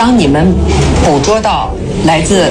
当你们捕捉到来自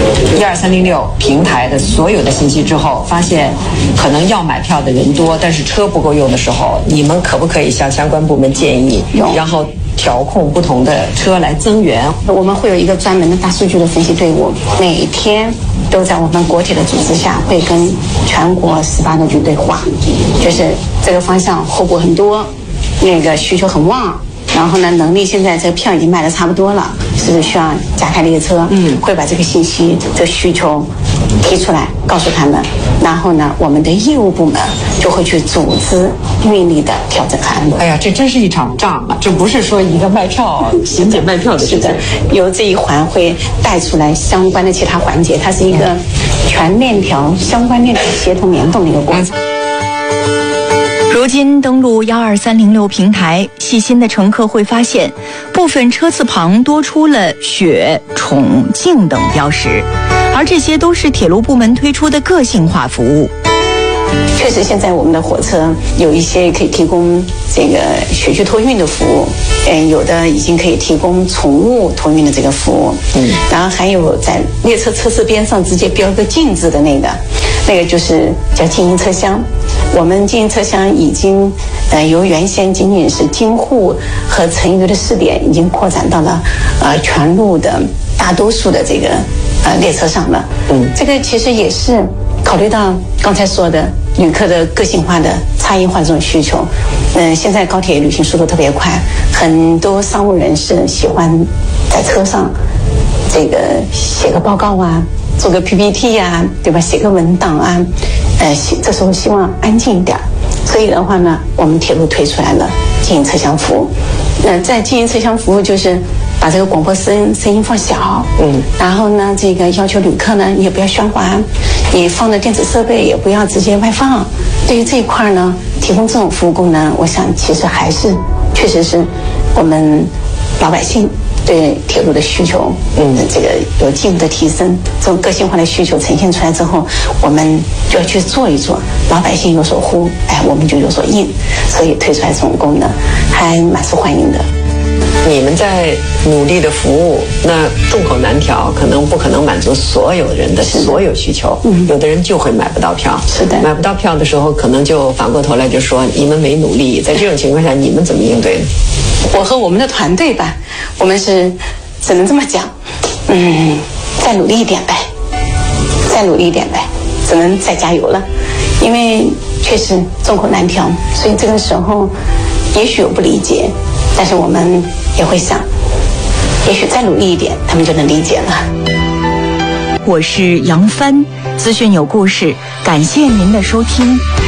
12306平台的所有的信息之后，发现可能要买票的人多，但是车不够用的时候，你们可不可以向相关部门建议，然后调控不同的车来增援？ 我们会有一个专门的大数据的分析队伍，每天都在我们国铁的组织下，会跟全国18个局对话，就是这个方向候补很多，那个需求很旺。然后呢，能力现在这个票已经卖得差不多了，是不是需要加开列车？会把这个信息、这个需求提出来，告诉他们。然后呢，我们的业务部门就会去组织运力的调整和安排。 哎呀，这真是一场仗啊！这不是说一个卖票、巡检卖票的事情。 由这一环会带出来相关的其他环节，它是一个全链条、相关链条协同联动的一个过程。 如今登录12306平台，细心的乘客会发现，部分车次旁多出了雪、宠、静等标识，而这些都是铁路部门推出的个性化服务。 确实，现在我们的火车有一些可以提供这个雪具托运的服务，有的已经可以提供宠物托运的这个服务，然后还有在列车车次边上直接标一个禁字的那个就是叫静音车厢。我们静音车厢已经由原先仅仅是京沪和成渝的4点，已经扩展到了全路的大多数的这个列车上了。这个其实也是考虑到刚才说的旅客的个性化的差异化这种需求。现在高铁旅行速度特别快，很多商务人士喜欢在车上这个写个报告啊，做个 PPT 啊，对吧？写个文档啊，这时候希望安静一点，所以的话呢，我们铁路推出来了静音车厢服务。在静音车厢服务就是把这个广播声音放小，然后呢，这个要求旅客呢也不要喧哗，你放的电子设备也不要直接外放。对于这一块呢，提供这种服务功能，我想其实还是确实是我们老百姓对铁路的需求，这个有进一步的提升，这种个性化的需求呈现出来之后，我们就要去做一做，老百姓有所呼，我们就有所应，所以推出来这种功能还蛮受欢迎的。 你们在努力的服务，那众口难调，可能不可能满足所有人的所有需求。有的人就会买不到票， 是的， 买不到票的时候，可能就反过头来就说你们没努力。在这种情况下，你们怎么应对呢？ 我和我们的团队吧，我们是只能这么讲，再努力一点呗，再努力一点呗，只能再加油了，因为确实众口难调，所以这个时候也许有不理解，但是我们也会想，也许再努力一点，他们就能理解了。 我是杨帆，资讯有故事，感谢您的收听。